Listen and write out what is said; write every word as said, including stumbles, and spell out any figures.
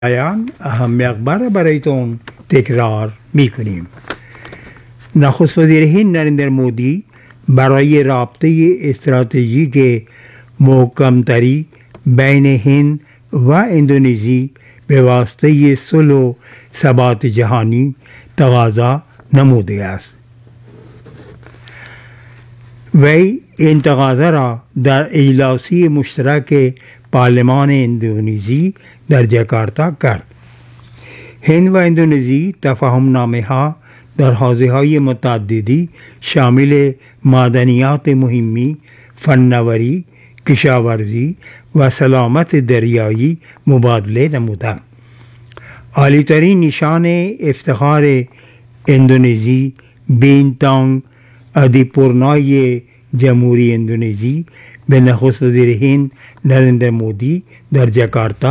آیان اهم مقبره برایتون تکرار می کنیم. نخست وزیر هند نریندر مودی برای رابطه استراتژیک محکمتری بین هند و اندونزی به واسطه صلح و ثبات جهانی تقاضا نموده است. وی این تقاضا را در اجلاسی مشترک پارلمان اندونزی در جاکارتا کرد. هند و اندونزی تفاهم نامه ها در حوزه های متعددی شامل معدنیات مهمی، فناوری، کشاورزی و سلامت دریایی مبادله نمودند. عالی ترین نشان افتخار اندونزی بینتانگ ادیپورنای جمهوری اندونزی به نخست وزیر هند نریندر مودی در جاکارتا